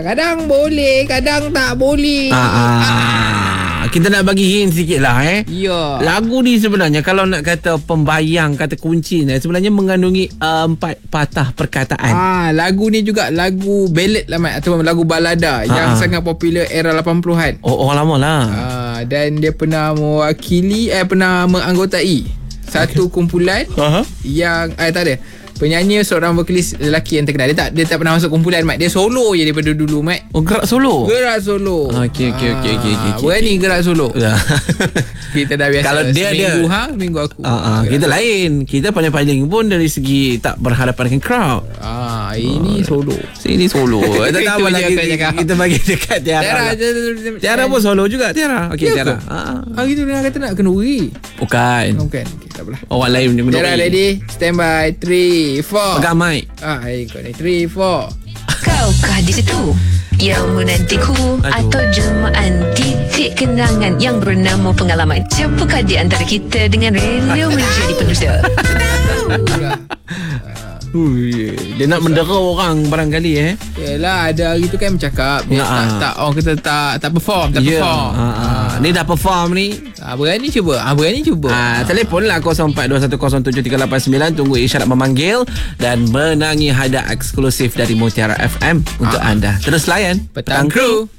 Kadang boleh, kadang tak boleh. Kita nak bagi hint sikit lah Ya. Lagu ni sebenarnya kalau nak kata pembayang, kata kunci sebenarnya mengandungi 4 patah perkataan. Lagu ni juga lagu ballad lah Mat, atau lagu balada yang sangat popular era 80-an. Orang lama lah. Dan dia pernah mewakili pernah menganggotai satu kumpulan yang tak ada. Penyanyi seorang vokalis lelaki yang terkenal. Dia tak pernah masuk kumpulan Mat. Dia solo je daripada dulu Mat. Gerak solo. Okey. Berani gerak solo. Kita dah biasa. Kalau dia seminggu minggu aku. Kita lain. Kita paling-paling pun dari segi tak berhadapan dengan crowd. Ini solo. Sini solo. Tak tahu lagi kita bagi dekat Tiara. Tiara pun solo juga Tiara. Okey Tiara. Gitu dia kata nak kenduri. Bukan. Okey, tak apalah. Orang lain dia kenduri. Tiara ready? Stand by 3 4. Pegang mic. Kau ni 3 4. Kaukah di situ yang menantiku atau jemaah titik kenangan yang bernama pengalaman? Siapakah di antara kita dengan rela menjadi penulis? Dia nak mendera orang barangkali Yelah, ada hari tu kan bercakap dia orang kata tak perform. Ni dah perform ni. Berani cuba. Telefonlah 0421073889. Tunggu isyarat memanggil dan menangi hadiah eksklusif dari Mutiara FM untuk anda. Terus layan Petang Kru.